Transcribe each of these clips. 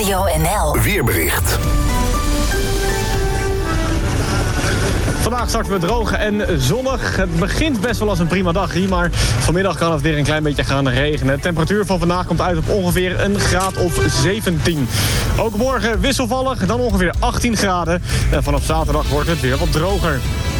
Radio NL Weerbericht. Vandaag starten we droog en zonnig. Het begint best wel als een prima dag hier, maar vanmiddag kan het weer een klein beetje gaan regenen. De temperatuur van vandaag komt uit op ongeveer een graad of 17. Ook morgen wisselvallig, dan ongeveer 18 graden. En vanaf zaterdag wordt het weer wat droger.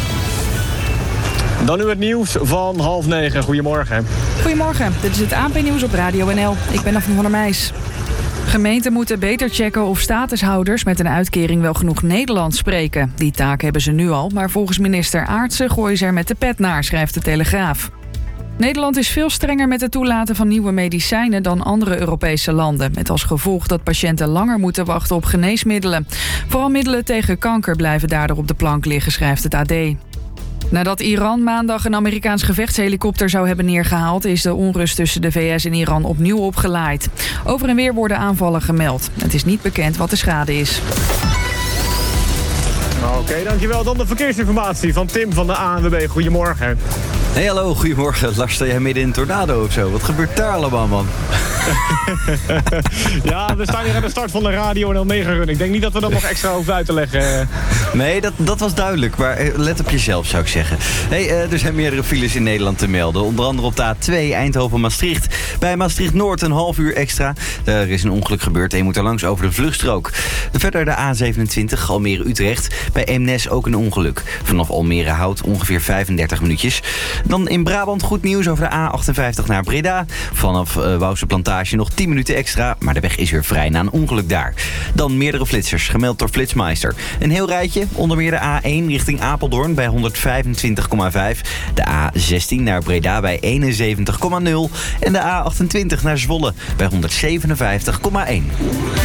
Dan nu het nieuws van 8:30. Goedemorgen. Goedemorgen, dit is het ANP-nieuws op Radio NL. Ik ben Daphne van der Meijs. Gemeenten moeten beter checken of statushouders met een uitkering wel genoeg Nederlands spreken. Die taak hebben ze nu al, maar volgens minister Aartsen gooien ze er met de pet naar, schrijft de Telegraaf. Nederland is veel strenger met het toelaten van nieuwe medicijnen dan andere Europese landen. Met als gevolg dat patiënten langer moeten wachten op geneesmiddelen. Vooral middelen tegen kanker blijven daardoor op de plank liggen, schrijft het AD. Nadat Iran maandag een Amerikaans gevechtshelikopter zou hebben neergehaald, is de onrust tussen de VS en Iran opnieuw opgeleid. Over en weer worden aanvallen gemeld. Het is niet bekend wat de schade is. Oké, dankjewel. Dan de verkeersinformatie van Tim van de ANWB. Goedemorgen. Hey, hallo, goedemorgen. Lars, sta jij midden in een tornado of zo? Wat gebeurt daar allemaal, man? Ja, we staan hier aan de start van de Radio NL Mega Run. Ik denk niet dat we dat nog extra hoeven uit te leggen. Nee, dat was duidelijk. Maar let op jezelf, zou ik zeggen. Hey, er zijn meerdere files in Nederland te melden. Onder andere op de A2 Eindhoven-Maastricht. Bij Maastricht-Noord een half uur extra. Er is een ongeluk gebeurd en je moet er langs over de vluchtstrook. Verder de A27 Almere-Utrecht. Bij Eemnes ook een ongeluk. Vanaf Almere-Hout ongeveer 35 minuutjes. Dan in Brabant goed nieuws over de A58 naar Breda. Vanaf Wouwse Plantage nog 10 minuten extra. Maar de weg is weer vrij na een ongeluk daar. Dan meerdere flitsers, gemeld door Flitsmeister. Een heel rijtje, onder meer de A1 richting Apeldoorn bij 125,5. De A16 naar Breda bij 71,0. En de A28 naar Zwolle bij 157,1.